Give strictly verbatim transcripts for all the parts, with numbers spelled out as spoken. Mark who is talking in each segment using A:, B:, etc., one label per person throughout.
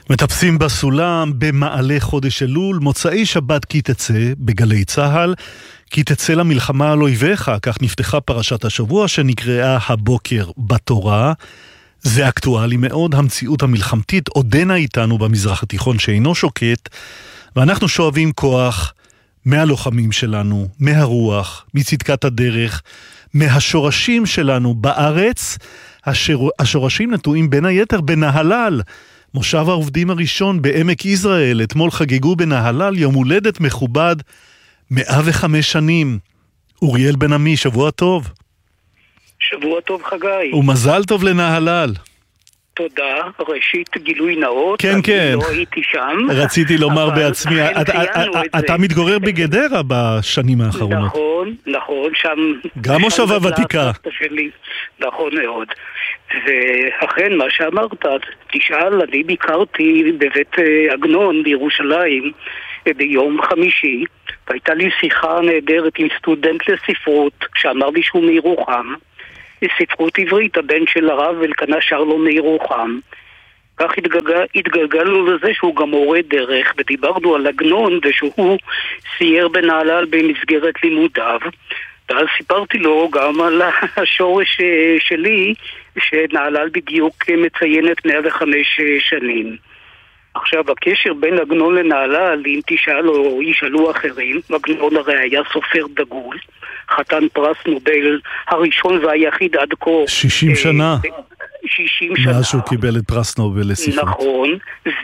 A: מטפסים בסולם במעלה חודש אלול, מוצאי שבת כי תצא בגלי צהל, כי תצא למלחמה על אויביך, כך נפתחה פרשת השבוע שנקראה הבוקר בתורה. זה אקטואלי מאוד, המציאות המלחמתית עודנה איתנו במזרח התיכון שאינו שוקט, ואנחנו שואבים כוח מהלוחמים שלנו, מהרוח, מצדקת הדרך, מהשורשים שלנו בארץ. השור... השורשים נטועים בין היתר בנהלל, מושב העובדים הראשון בעמק יזרעאל. אתמול חגגו בנהלל יום הולדת מכובד, מאה וחמש שנים. אוריאל בן עמי, שבוע טוב.
B: שבוע טוב חגי.
A: ומזל טוב לנהלל.
B: תודה, ראשית גילוי נאות.
A: כן, כן.
B: לא הייתי שם.
A: רציתי לומר בעצמי, אתה מתגורר בגדרה בשנים האחרונות.
B: נכון, נכון, שם...
A: גם מושבה ותיקה.
B: נכון מאוד. ואכן, מה שאמרת, תשאל, אני ביקרתי בבית עגנון בירושלים ביום חמישי, והייתה לי שיחה נהדרת עם סטודנט לספרות, שאמר לי שהוא מירוחם. ספרות עברית, הבן של הרב אלקנה שרלו מירוחם. כך התגלגל, התגלגלנו לזה שהוא גם מורה דרך, ודיברנו על עגנון ושהוא סייר בנהלל במסגרת לימודיו, ואז סיפרתי לו גם על השורש שלי, שנהלל בדיוק מציינת מאה וחמש שנים. עכשיו, הקשר בין עגנון לנהלל, אם תשאל או ישאלו אחרים, עגנון הרי היה סופר דגול, חתן פרס נובל הראשון והיחיד עד כה.
A: שישים שנה.
B: שישים שנה.
A: מאז שהוא קיבל את פרס נובל לספרות.
B: נכון,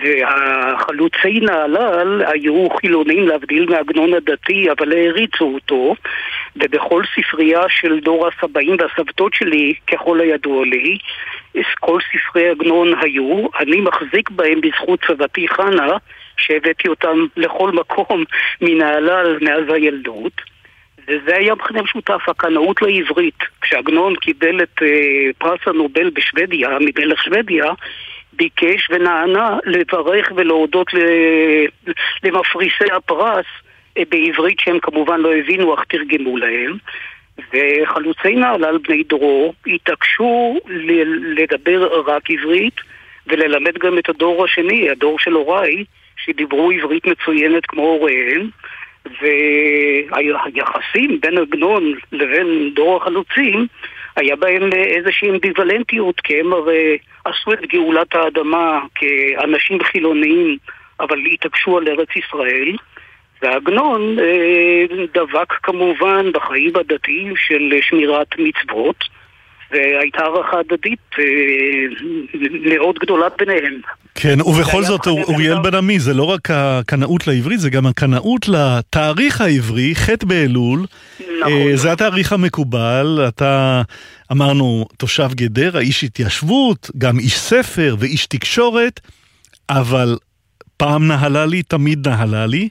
B: והחלוצי נהלל היו חילונים להבדיל מהעגנון הדתי, אבל העריצו אותו, ובכל ספרייה של דור הסבאים והסבתות שלי, ככל הידוע לי, כל ספרי עגנון היו, אני מחזיק בהם בזכות סבתי חנה, שהבאתי אותם לכל מקום מנהלל מאז הילדות, וזה היה מכנה משותף, הקנאות לעברית. כשעגנון קיבל את uh, פרס הנובל בשוודיה, ממלך שוודיה, ביקש ונענה לברך ולהודות למפריסי הפרס uh, בעברית שהם כמובן לא הבינו, אך תרגמו להם. וחלוצי נהלל בני דורו התעקשו לדבר רק עברית וללמד גם את הדור השני, הדור של הוריי, שדיברו עברית מצוינת כמו הוריהם. והיחסים בין עגנון לבין דור החלוצים היה בהם איזושהי אמביוולנטיות, כי הם הרי עשו את גאולת האדמה כאנשים חילוניים, אבל התעקשו על ארץ ישראל. והעגנון דבק כמובן בחיים הדתיים של שמירת מצוות, והייתה הערכה הדדית מאוד גדולה ביניהם.
A: כן, ובכל זאת, אוריאל בן עמי, זה לא רק הקנאות לעברית, זה גם הקנאות לתאריך העברי, ח' באלול. זה התאריך המקובל, אתה אמרנו תושב גדרה, איש התיישבות, גם איש ספר ואיש תקשורת, אבל פעם נהלה לי, תמיד נהלה לי.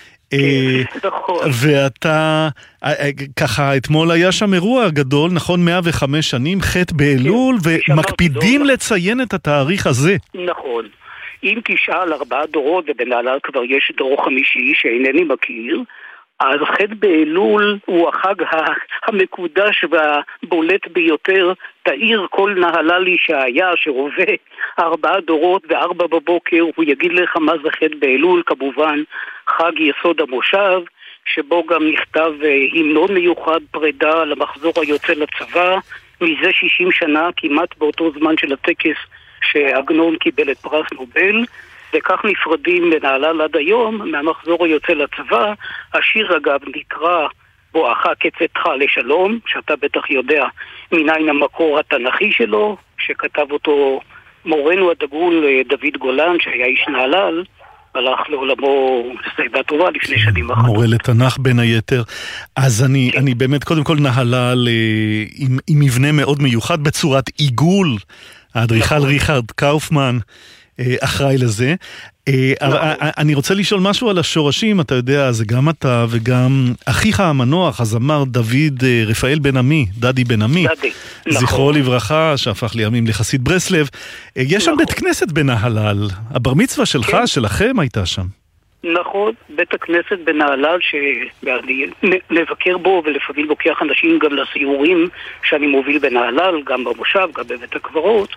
A: ואתה, ככה, אתמול היה שם אירוע גדול, נכון, מאה וחמש שנים, ח' באלול, ומקפידים לציין את התאריך הזה.
B: נכון. אם תשאל ארבעה דורות, ובנהלל כבר יש דור חמישי שאינני מכיר, אז ח' באלול הוא החג המקודש והבולט ביותר. תאיר כל נהללי שהיה, שרובה ארבעה דורות וארבע בבוקר, הוא יגיד לך מה זה ח' באלול, כמובן חג יסוד המושב, שבו גם נכתב המנון מיוחד פרידה למחזור היוצא לצבא, מזה שישים שנה, כמעט באותו זמן של הטקס שעגנון קיבל את פרס נובל, וכך נפרדים בנהלל עד היום מהמחזור היוצא לצבא. השיר אגב נקרא בואך כצאתך לשלום, שאתה בטח יודע מניין המקור התנ"כי שלו, שכתב אותו מורנו הדגול דוד גולן, שהיה איש נהלל, הלך לעולמו שיבה טובה לפני שנים אחת.
A: מורה לתנ"ך בין היתר. אז אני, כן. אני באמת קודם כל נהלל עם, עם מבנה מאוד מיוחד בצורת עיגול. האדריכל נכון. ריכרד קאופמן אחראי לזה. נכון. אני רוצה לשאול משהו על השורשים, אתה יודע, זה גם אתה וגם אחיך המנוח, הזמר דוד רפאל בן עמי, דדי בן עמי,
B: דדי.
A: זכרו
B: נכון.
A: לברכה, שהפך לימים לחסיד ברסלב. יש נכון. שם בית כנסת בנהלל, הבר מצווה שלך, כן. שלכם הייתה שם.
B: נכון, בית הכנסת בנהלל שאני מבקר בו, ולפעמים לוקח אנשים גם לסיורים שאני מוביל בנהלל, גם במושב, גם בבית הקברות.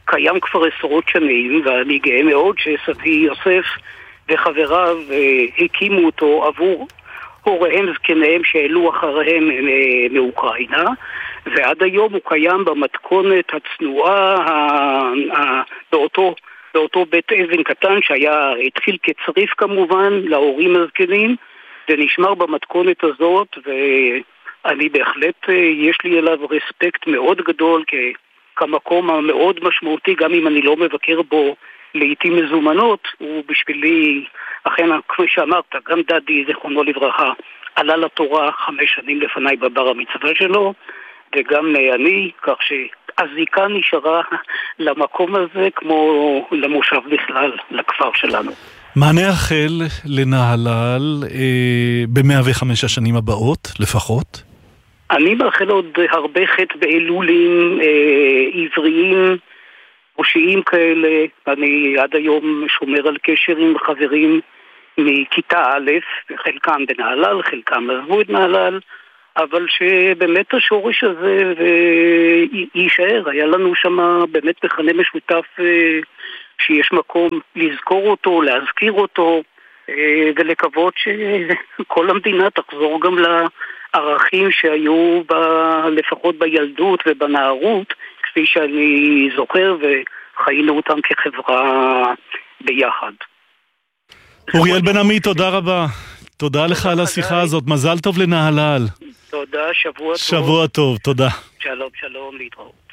B: קיים כבר עשרות שנים, ואני גאה מאוד שסבי יוסף וחבריו הקימו אותו עבור הוריהם זקניהם שהעלו אחריהם מאוקראינה, ועד היום הוא קיים במתכונת הצנועה באותו, באותו בית אבן קטן שהיה, התחיל כצריף כמובן להורים הזקנים, ונשמר במתכונת הזאת, ואני בהחלט, יש לי אליו רספקט מאוד גדול כמקום המאוד משמעותי, גם אם אני לא מבקר בו לעתים מזומנות, הוא בשבילי, אכן, כמו שאמרת, גם דדי, זכרונו לברכה, עלה לתורה חמש שנים לפניי בבר המצווה שלו, וגם אני, כך שהזיקה נשארה למקום הזה כמו למושב בכלל, לכפר שלנו.
A: מה נאחל לנהלל אה, ב-מאה וחמש השנים הבאות לפחות?
B: אני מאחל עוד הרבה חטא באלולים אה, עבריים, ראשיים כאלה. אני עד היום שומר על קשר עם חברים מכיתה א', חלקם בנהלל, חלקם עזבו את נהלל, אבל שבאמת השורש הזה יישאר. היה לנו שם באמת מכנה משותף שיש מקום לזכור אותו, להזכיר אותו, ולקוות שכל המדינה תחזור גם לערכים שהיו ב, לפחות בילדות ובנערות, כפי שאני זוכר, וחיינו אותם כחברה ביחד.
A: אוריאל בן עמי, תודה רבה. תודה לך על השיחה הזאת. מזל טוב לנהלל.
B: תודה, שבוע טוב.
A: שבוע טוב, תודה.
B: שלום, שלום, להתראות.